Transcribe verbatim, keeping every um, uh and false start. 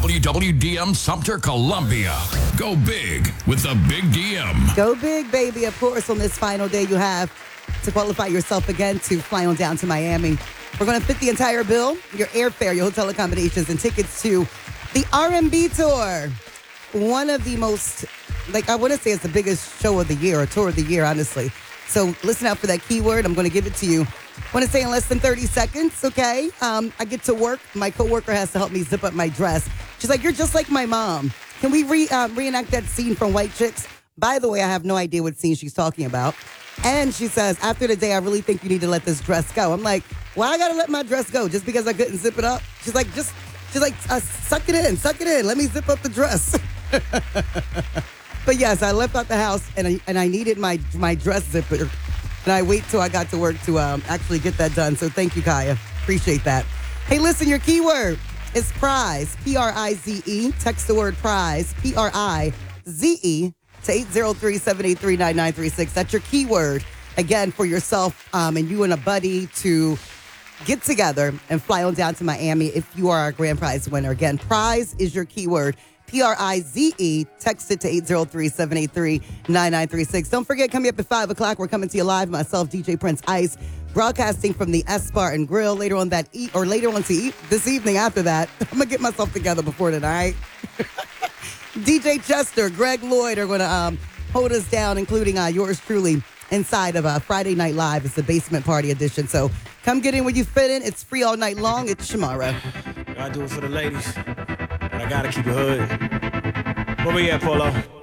W W D M Sumter, Columbia. Go big with the Big D M. Go big, baby. Of course, on this final day, you have to qualify yourself again to fly on down to Miami. We're going to fit the entire bill, your airfare, your hotel accommodations, and tickets to the R and B tour. One of the most, like, I want to say it's the biggest show of the year, or tour of the year, honestly. So listen out for that keyword. I'm going to give it to you. I want to say in less than thirty seconds, okay? Um, I get to work. My coworker has to help me zip up my dress. She's like, you're just like my mom. Can we re, uh, reenact that scene from White Chicks? By the way, I have no idea what scene she's talking about. And she says, after the day, I really think you need to let this dress go. I'm like, why I got to let my dress go? Just because I couldn't zip it up? She's like, just, she's like, uh, suck it in, suck it in. Let me zip up the dress. But yes, I left out the house and I, and I needed my, my dress zipper. And I wait till I got to work to um, actually get that done. So thank you, Kaya. Appreciate that. Hey, listen, your keyword is prize, P R I Z E. Text the word prize, P R I Z E, to eight zero three, seven eight three, nine nine three six. That's your keyword, again, for yourself um, and you and a buddy to get together and fly on down to Miami if you are our grand prize winner. Again, prize is your keyword. P R I Z E. Text it to eight zero three, seven eight three, nine nine three six. Don't forget, coming up at five o'clock, we're coming to you live, myself, D J Prince Ice, broadcasting from the S-Bar and Grill later on that e- or later on to eat this evening after that. I'm going to get myself together before tonight. D J Chester, Greg Lloyd are going to um, hold us down, including uh, yours truly, inside of uh, Friday Night Live. It's the basement party edition. So come get in when you fit in. It's free all night long. It's Shamara. I do it for the ladies. I gotta keep it hood. Where we at, Polo?